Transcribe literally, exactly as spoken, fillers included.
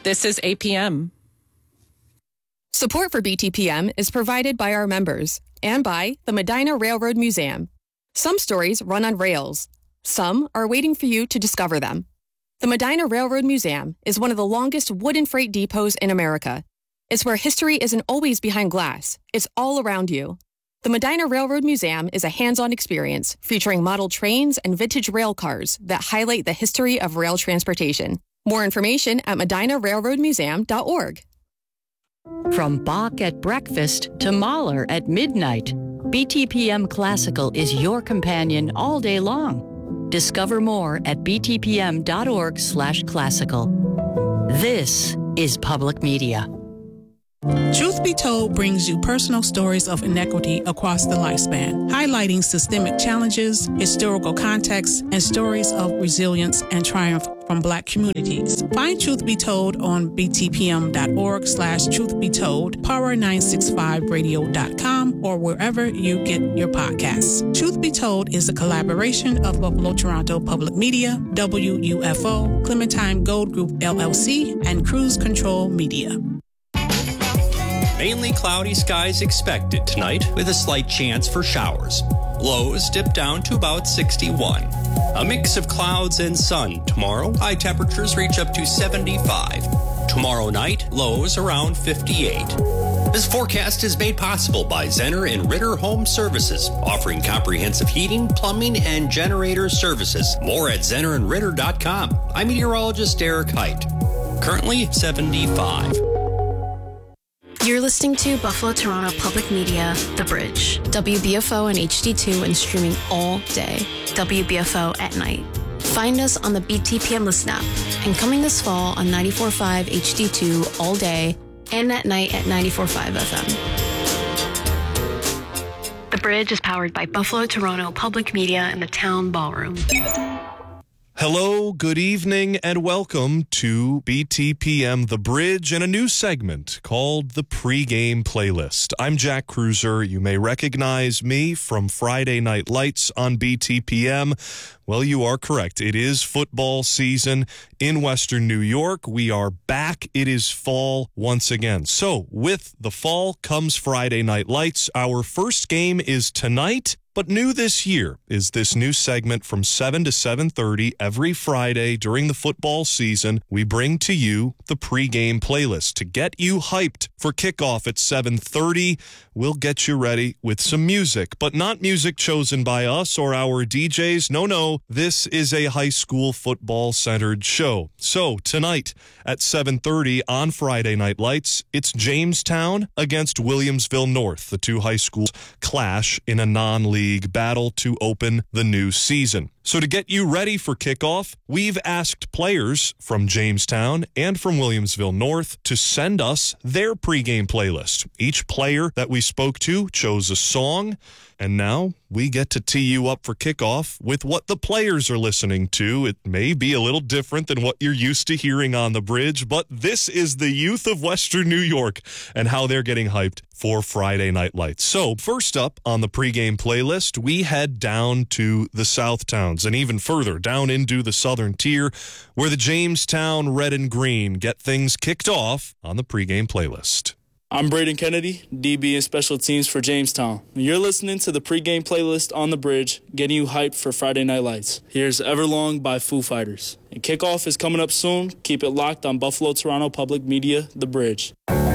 This is A P M. Support for B T P M is provided by our members and by the Medina Railroad Museum. Some stories run on rails. Some are waiting for you to discover them. The Medina Railroad Museum is one of the longest wooden freight depots in America. It's where history isn't always behind glass. It's all around you. The Medina Railroad Museum is a hands-on experience featuring model trains and vintage rail cars that highlight the history of rail transportation. More information at medina railroad museum dot org. From Bach at breakfast to Mahler at midnight, B T P M Classical is your companion all day long. Discover more at b t p m dot org slash classical. This is Public Media. Truth Be Told brings you personal stories of inequity across the lifespan, highlighting systemic challenges, historical context, and stories of resilience and triumph from Black communities. Find Truth Be Told on b t p m dot org slash truth be told, power nine six five radio dot com, or wherever you get your podcasts. Truth Be Told is a collaboration of Buffalo Toronto Public Media, W U F O, Clementine Gold Group L L C, and Cruise Control Media. Mainly cloudy skies expected tonight with a slight chance for showers. Lows dip down to about sixty-one. A mix of clouds and sun tomorrow. High temperatures reach up to seventy-five. Tomorrow night, lows around fifty-eight. This forecast is made possible by Zenner and Ritter Home Services, offering comprehensive heating, plumbing, and generator services. More at zenner and ritter dot com. I'm meteorologist Derek Height. Currently seventy-five. You're listening to Buffalo Toronto Public Media, The Bridge, W B F O and H D two, and streaming all day, W B F O at night. Find us on the B T P M Listen app, and coming this fall on ninety-four point five H D two all day and at night at ninety-four point five F M. The Bridge is powered by Buffalo Toronto Public Media and the Town Ballroom. Hello, good evening, and welcome to B T P M The Bridge and a new segment called the Pre-Game Playlist. I'm Jack Cruiser. You may recognize me from Friday Night Lights on B T P M. Well, you are correct. It is football season in Western New York. We are back. It is fall once again. So, with the fall comes Friday Night Lights. Our first game is tonight. But new this year is this new segment from seven to seven thirty every Friday during the football season. We bring to you the pregame playlist to get you hyped for kickoff at seven thirty. We'll get you ready with some music, but not music chosen by us or our D Js. No, no, this is a high school football-centered show. So tonight at seven thirty on Friday Night Lights, it's Jamestown against Williamsville North. The two high schools clash in a non-league battle to open the new season. So to get you ready for kickoff, we've asked players from Jamestown and from Williamsville North to send us their pregame playlist. Each player that we spoke to chose a song, and now we get to tee you up for kickoff with what the players are listening to. It may be a little different than what you're used to hearing on the Bridge, but this is the youth of Western New York and how they're getting hyped for Friday Night Lights. So first up on the pregame playlist, we head down to the South Towns and even further down into the Southern Tier, where the Jamestown Red and Green get things kicked off on the pregame playlist. I'm Braden Kennedy, D B and Special Teams for Jamestown. You're listening to the pregame playlist on the Bridge, getting you hyped for Friday Night Lights. Here's Everlong by Foo Fighters. And kickoff is coming up soon. Keep it locked on Buffalo Toronto Public Media, The Bridge.